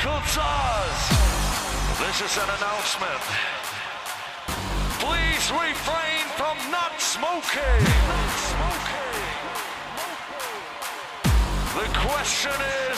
Michael Dawes. This is an announcement. Please refrain from not smoking. The question is,